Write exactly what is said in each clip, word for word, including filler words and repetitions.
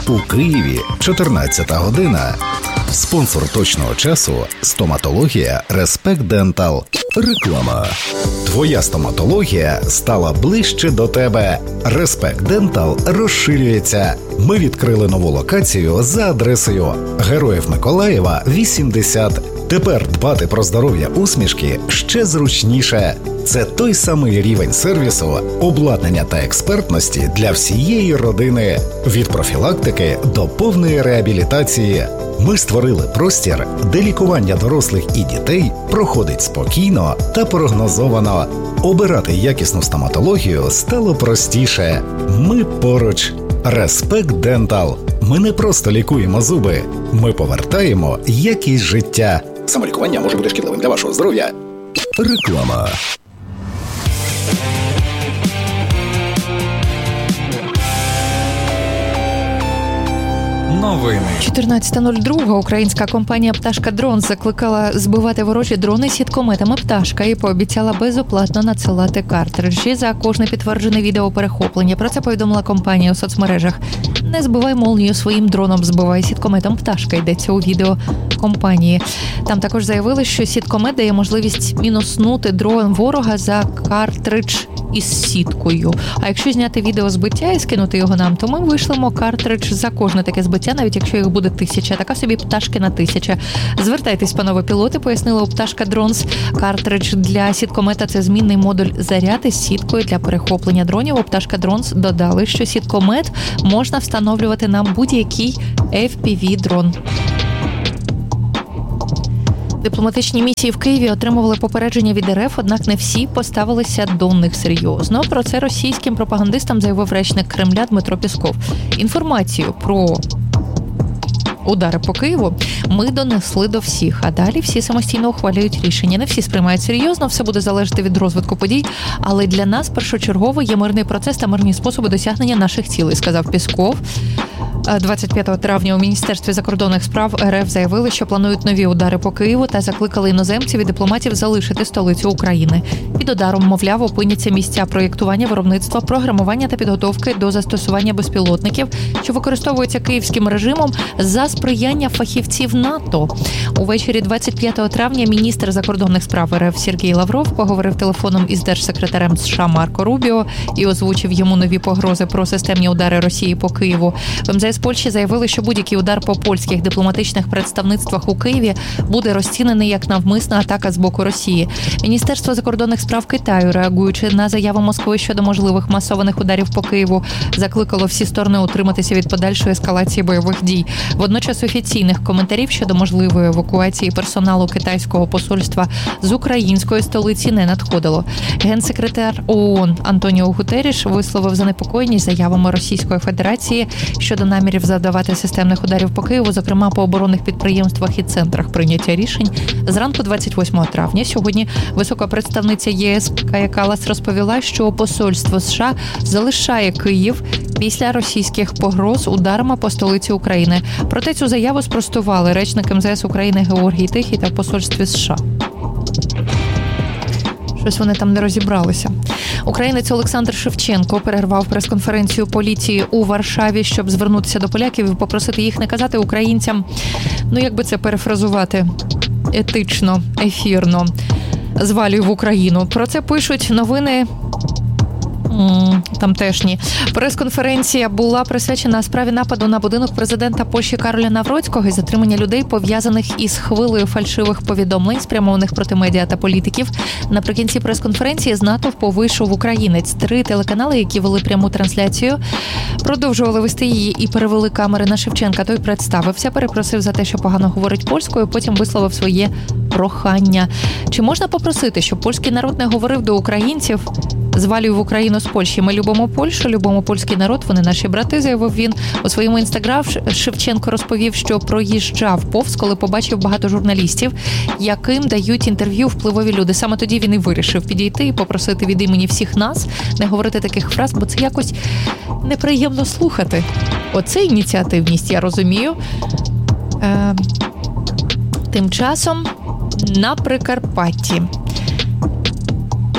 У Києві чотирнадцята година. Спонсор точного часу – стоматологія Респект Дентал. Реклама. Твоя стоматологія стала ближче до тебе. Респект Дентал розширюється. Ми відкрили нову локацію за адресою Героїв Миколаєва, вісімдесят. Тепер дбати про здоров'я усмішки ще зручніше. Це той самий рівень сервісу, обладнання та експертності для всієї родини. Від профілактики до повної реабілітації. Ми створили простір, де лікування дорослих і дітей проходить спокійно та прогнозовано. Обирати якісну стоматологію стало простіше. Ми поруч. Респект Дентал. Ми не просто лікуємо зуби. Ми повертаємо якість життя. Самолікування може бути шкідливим для вашого здоров'я. Реклама. Новини. чотирнадцята нуль два. Українська компанія «Пташка Дрон» закликала збивати ворожі дрони сіткометами «Пташка» і пообіцяла безоплатно надсилати картриджі за кожне підтверджене відеоперехоплення. Про це повідомила компанія у соцмережах. Не збивай молнію своїм дроном, збивай сіткометом «Пташка», йдеться у відео компанії. Там також заявили, що сіткомет дає можливість мінуснути дрон ворога за картридж із сіткою. А якщо зняти відео збиття і скинути його нам, то ми вишлемо картридж за кожне таке збиття, навіть якщо їх буде тисяча. Така собі «Пташкина тисяча». Звертайтесь, панове пілоти, пояснила у «Пташка Дронс». Картридж для сіткомета – це змінний модуль заряду з сіткою для перехоплення дронів. У «Пташка Дронс» додали, що сіткомет можна встановлювати на будь-який еф пі ві-дрон. Дипломатичні місії в Києві отримували попередження від РФ, однак не всі поставилися до них серйозно. Про це російським пропагандистам заявив речник Кремля Дмитро Пєсков. Інформацію про удари по Києву ми донесли до всіх, а далі всі самостійно ухвалюють рішення. Не всі сприймають серйозно, все буде залежати від розвитку подій, але для нас першочергово є мирний процес та мирні способи досягнення наших цілей, сказав Пєсков. двадцять п'ятого травня у Міністерстві закордонних справ РФ заявили, що планують нові удари по Києву та закликали іноземців і дипломатів залишити столицю України. Під ударом, мовляв, опиняться місця проєктування, виробництва, програмування та підготовки до застосування безпілотників, що використовуються київським режимом за сприяння фахівців НАТО. Увечері двадцять п'ятого травня міністр закордонних справ РФ Сергій Лавров поговорив телефоном із держсекретарем США Марко Рубіо і озвучив йому нові погрози про системні удари Росії по Києву. В МЗС Польщі заявили, що будь-який удар по польських дипломатичних представництвах у Києві буде розцінений як навмисна атака з боку Росії. Міністерство закордонних справ Китаю, реагуючи на заяву Москви щодо можливих масованих ударів по Києву, закликало всі сторони утриматися від подальшої ескалації бойових дій. Водночас офіційних коментарів щодо можливої евакуації персоналу китайського посольства з української столиці не надходило. Генсекретар ООН Антоніо Гутерріш висловив занепокоєність заявами Російської Федерації щодо намірів завдавати системних ударів по Києву, зокрема по оборонних підприємствах і центрах прийняття рішень. Зранку двадцять восьмого травня сьогодні висока представниця ЄС Кая Каллас розповіла, що посольство США залишає Київ після російських погроз ударами по столиці України. Проте цю заяву спростували речник МЗС України Георгій Тихий та в посольстві США. Щось вони там не розібралися. Українець Олександр Шевченко перервав прес-конференцію поліції у Варшаві, щоб звернутися до поляків і попросити їх не казати українцям, ну як би це перефразувати, етично, ефірно, «звалюй в Україну». Про це пишуть новини тамтешні. Прес-конференція була присвячена справі нападу на будинок президента Польщі Кароля Навроцького і затримання людей, пов'язаних із хвилею фальшивих повідомлень, спрямованих проти медіа та політиків. Наприкінці прес-конференції з натовпу вийшов українець. Три телеканали, які вели пряму трансляцію, продовжували вести її і перевели камери на Шевченка. Той представився, перепросив за те, що погано говорить польською, потім висловив своє прохання. Чи можна попросити, щоб польський народ не говорив до українців «звалюй в Україну з Польщі»? Ми любимо Польщу, любимо польський народ, вони наші брати, заявив він. У своєму інстаграм Шевченко розповів, що проїжджав повз, коли побачив багато журналістів, яким дають інтерв'ю впливові люди. Саме тоді він і вирішив підійти і попросити від імені всіх нас не говорити таких фраз, бо це якось неприємно слухати. Оце ініціативність, я розумію. Е, тим часом на Прикарпатті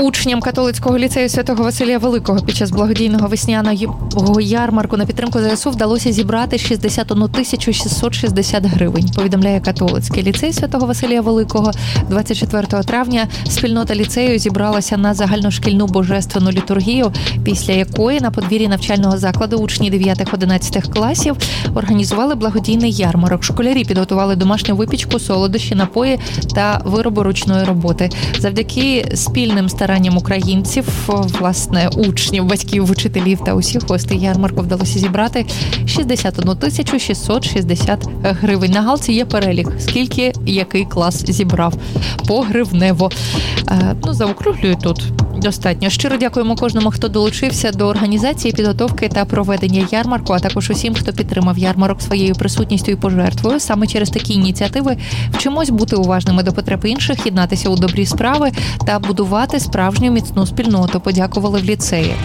Учням католицького ліцею Святого Василія Великого під час благодійного весняного ярмарку на підтримку ЗСУ вдалося зібрати шістдесят одну тисячу шістсот шістдесят гривень, повідомляє католицький ліцей Святого Василія Великого. двадцять четвертого травня спільнота ліцею зібралася на загальношкільну божественну літургію, після якої на подвір'ї навчального закладу учні дев'ятих-одинадцятих класів організували благодійний ярмарок. Школярі підготували домашню випічку, солодощі, напої та вироби ручної роботи. Завдяки спільним старанням українців, власне, учнів, батьків, вчителів та усіх гостей ярмарку вдалося зібрати шістдесят одну тисячу шістсот шістдесят гривень. На галці є перелік, скільки який клас зібрав. Погривнево. Е, ну, заокруглюю тут. Достатньо. Щиро дякуємо кожному, хто долучився до організації, підготовки та проведення ярмарку, а також усім, хто підтримав ярмарок своєю присутністю і пожертвою. Саме через такі ініціативи вчимось бути уважними до потреб інших, єднатися у добрі справи та будувати справжню міцну спільноту. Подякували в ліцеї.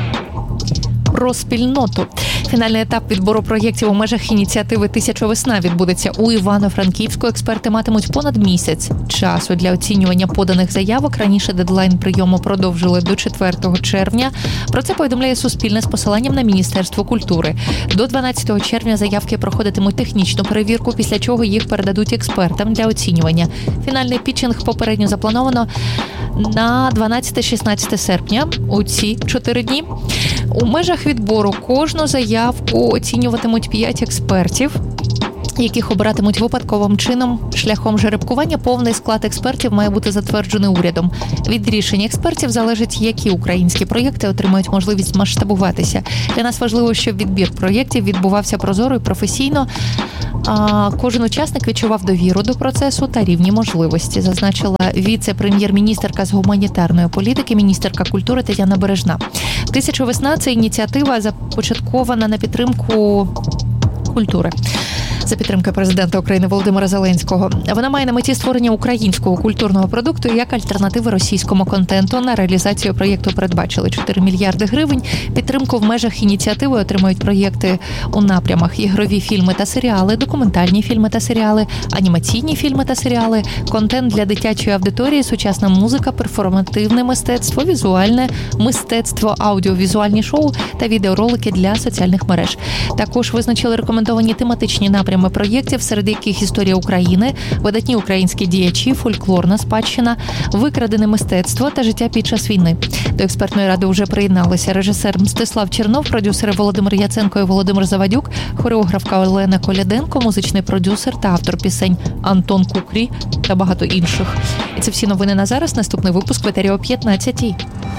Про спільноту. Фінальний етап відбору проєктів у межах ініціативи «Тисяча весна» відбудеться у Івано-Франківську. Експерти матимуть понад місяць часу для оцінювання поданих заявок. Раніше дедлайн прийому продовжили до четвертого червня. Про це повідомляє Суспільне з посиланням на Міністерство культури. До дванадцятого червня заявки проходитимуть технічну перевірку, після чого їх передадуть експертам для оцінювання. Фінальний пітчинг попередньо заплановано на дванадцяте-шістнадцяте серпня, у ці чотири дні. У межах відбору кожну заявку оцінюватимуть п'ять експертів, яких обиратимуть випадковим чином шляхом жеребкування. Повний склад експертів має бути затверджений урядом. Від рішень експертів залежить, які українські проєкти отримають можливість масштабуватися. Для нас важливо, щоб відбір проєктів відбувався прозоро і професійно. А кожен учасник відчував довіру до процесу та рівні можливості, зазначила віце-прем'єр-міністерка з гуманітарної політики, міністерка культури Тетяна Бережна. «Тисяча весна» – це ініціатива, започаткована на підтримку культури. За підтримкою президента України Володимира Зеленського. Вона має на меті створення українського культурного продукту як альтернативи російському контенту. На реалізацію проєкту передбачили чотири мільярди гривень. Підтримку в межах ініціативи отримають проєкти у напрямах: ігрові фільми та серіали, документальні фільми та серіали, анімаційні фільми та серіали, контент для дитячої аудиторії, сучасна музика, перформативне мистецтво, візуальне мистецтво, аудіовізуальні шоу та відеоролики для соціальних мереж. Також визначили рекомендовані тематичні напрями проєктів, серед яких історія України, видатні українські діячі, фольклорна спадщина, викрадене мистецтво та життя під час війни. До експертної ради вже приєдналися режисер Мстислав Чернов, продюсери Володимир Яценко і Володимир Завадюк, хореографка Олена Коляденко, музичний продюсер та автор пісень Антон Кукрі та багато інших. І це всі новини на зараз. Наступний випуск в етері о п'ятнадцятій.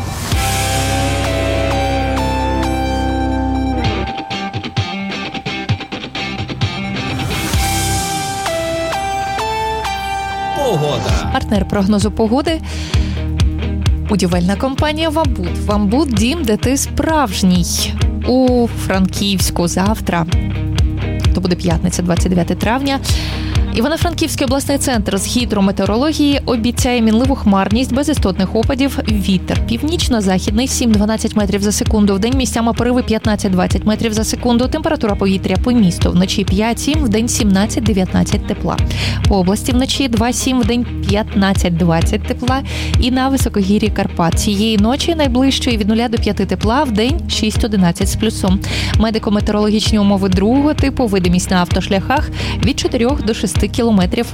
Погода. Партнер прогнозу погоди – будівельна компанія «Вамбуд». «Вамбуд» – дім, де ти справжній. У Франківську завтра, то буде п'ятниця, двадцять дев'яте травня, Івано-Франківський обласний центр з гідрометеорології обіцяє мінливу хмарність, без істотних опадів, вітер північно-західний сім-дванадцять метрів за секунду, вдень місцями пориви п'ятнадцять-двадцять метрів за секунду, температура повітря по місту вночі п'ять-сім, вдень сімнадцять-дев'ятнадцять тепла. По області вночі два-сім, вдень п'ятнадцять-двадцять тепла і на високогір'ї Карпат. Цієї ночі найближчої від нуля до п'яти тепла, вдень шість-одинадцять з плюсом. Медико-метеорологічні умови другого типу, видимість на автошляхах від чотирьох до шести кілометрів.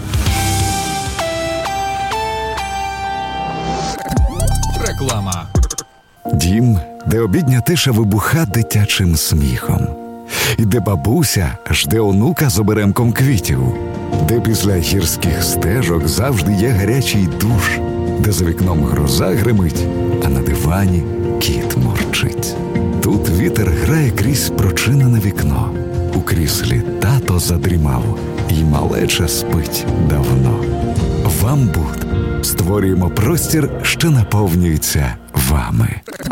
Реклама. Дім, де обідня тиша вибуха дитячим сміхом. І де бабуся жде онука з оберемком квітів. Де після гірських стежок завжди є гарячий душ. Де за вікном гроза гримить, а на дивані кіт мурчить. Тут вітер грає крізь прочинене вікно. У кріслі тато задрімав, і малеча спить давно. «Вамбуд» створюємо простір, що наповнюється вами.